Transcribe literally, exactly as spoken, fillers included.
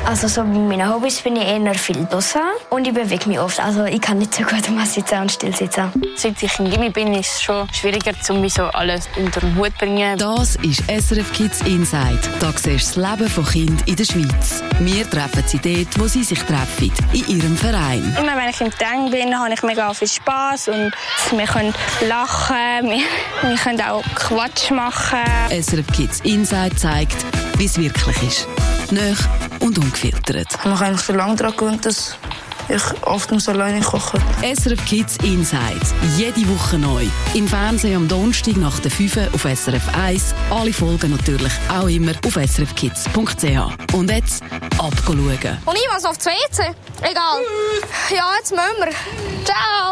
Also so bei meinen Hobbys bin ich eher viel draussen und ich bewege mich oft. Also ich kann nicht so gut mal sitzen und still sitzen. Seit ich im Gimmi bin, ist es schon schwieriger, um mich so alles unter den Hut zu bringen. Das ist S R F Kids Inside. Da siehst du das Leben von Kindern in der Schweiz. Wir treffen sie dort, wo sie sich treffen, in ihrem Verein. Immer wenn ich im Training bin, habe ich mega viel Spass und wir können lachen, wir, wir können auch Quatsch machen. S R F Kids Inside zeigt, wie es wirklich ist. Nöch und ungefiltert. Ich habe eigentlich schon lange daran gewöhnt, dass ich oft muss alleine kochen. S R F Kids Inside. Jede Woche neu. Im Fernsehen am Donnerstag nach der fünf auf S R F eins. Alle Folgen natürlich auch immer auf s r f kids punkt c h. Und jetzt abschauen. Und ich muss aufs W C. Egal. Ja, jetzt müssen wir. Ciao.